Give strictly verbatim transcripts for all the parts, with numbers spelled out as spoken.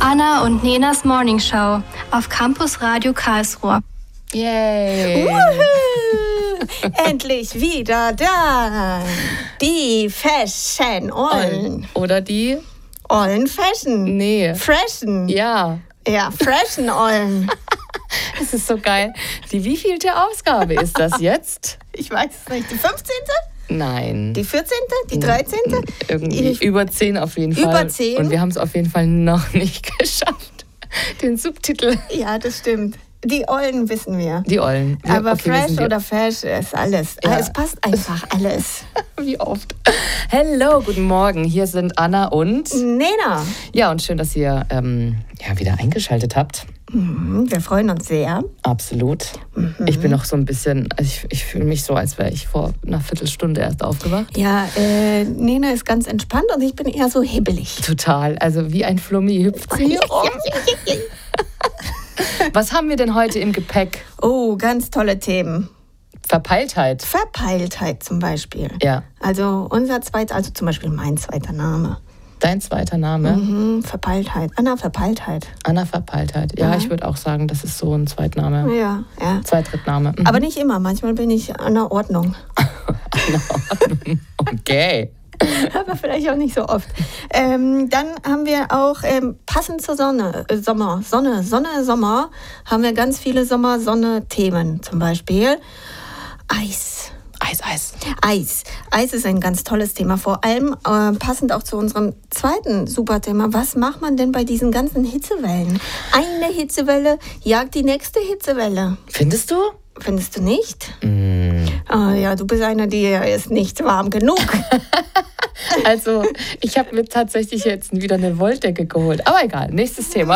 Anna und Nenas Morning Show auf Campus Radio Karlsruhe. Yay! Woohoo! Endlich wieder da! Die Fashion Ollen. Oder die? Ollen Fashion. Nee. Freshen. Ja. Ja, Freshen Ollen. Das ist so geil. Die wievielte Ausgabe ist das jetzt? Ich weiß es nicht. Die fünfzehnte? Nein. Die vierzehnte? Die dreizehnte? Irgendwie Ich, über zehn auf jeden Fall. Über zehn? Und wir haben es auf jeden Fall noch nicht geschafft. Den Subtitel. Ja, das stimmt. Die Ollen wissen wir. Die Ollen. Ja, Aber okay, fresh wir oder fash ist alles. Ja. Es passt einfach alles. Wie oft. Hello, guten Morgen. Hier sind Anna und Nena. Ja, und schön, dass ihr ähm, ja, wieder eingeschaltet habt. Mhm, wir freuen uns sehr. Absolut. Mhm. Ich bin noch so ein bisschen, also ich, ich fühle mich so, als wäre ich vor einer Viertelstunde erst aufgewacht. Ja, äh, Nena ist ganz entspannt und ich bin eher so hibbelig. Total. Also wie ein Flummi hüpft sie hier rum. Was haben wir denn heute im Gepäck? Oh, ganz tolle Themen. Verpeiltheit. Verpeiltheit zum Beispiel. Ja. Also unser zweiter, also zum Beispiel mein zweiter Name. Dein zweiter Name? Mhm, Verpeiltheit. Anna Verpeiltheit. Anna Verpeiltheit. Ja, Mhm. ich würde auch sagen, das ist so ein Zweitname. Ja, ja. Zweitrittname. Mhm. Aber nicht immer. Manchmal bin ich an der Ordnung. Okay. Aber vielleicht auch nicht so oft. Ähm, dann haben wir auch ähm, passend zur Sonne, äh, Sommer, Sonne, Sonne, Sommer, haben wir ganz viele Sommer-Sonne-Themen. Zum Beispiel Eis. Eis, Eis. Eis. Eis ist ein ganz tolles Thema. Vor allem äh, passend auch zu unserem zweiten Superthema. Was macht man denn bei diesen ganzen Hitzewellen? Eine Hitzewelle jagt die nächste Hitzewelle. Findest du? Findest du nicht? Mm. Ah, ja, du bist einer, der ist nicht warm genug. Also, ich habe mir tatsächlich jetzt wieder eine Wolldecke geholt. Aber egal, nächstes Thema.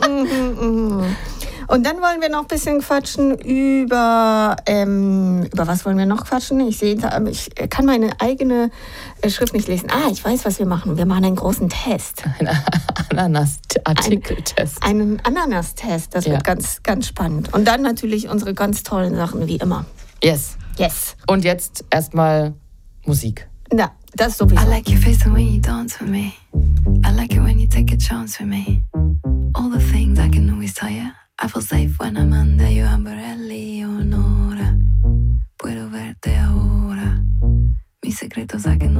Und dann wollen wir noch ein bisschen quatschen über, ähm, über was wollen wir noch quatschen? Ich sehe, ich kann meine eigene Schrift nicht lesen. Ah, ich weiß, was wir machen. Wir machen einen großen Test. Ein Ananas-Artikeltest. Ein, einen Ananas-Test. Das Ja. wird ganz, ganz spannend. Und dann natürlich unsere ganz tollen Sachen, wie immer. Yes. Yes. Und jetzt erstmal Musik. Na, das sowieso. I like your face when you dance with me. I like it when you take a chance with me. All the things I can always tell you. I feel safe when I'm under your umbrella, Leonora. Puedo verte ahora. Mis secretos I can